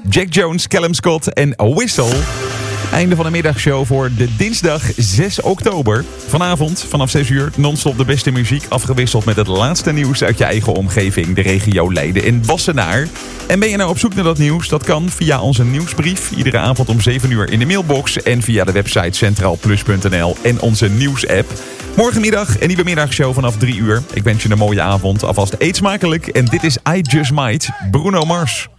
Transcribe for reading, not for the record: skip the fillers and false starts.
Jack Jones, Callum Scott en Whistle. Einde van de middagshow voor de dinsdag 6 oktober. Vanavond vanaf 6 uur non-stop de beste muziek, afgewisseld met het laatste nieuws uit je eigen omgeving, de regio Leiden en Wassenaar. En ben je nou op zoek naar dat nieuws? Dat kan via onze nieuwsbrief, iedere avond om 7 uur in de mailbox en via de website centraalplus.nl en onze nieuwsapp. Morgenmiddag een nieuwe middagshow vanaf 3 uur. Ik wens je een mooie avond, alvast eet smakelijk en dit is I Just Might, Bruno Mars.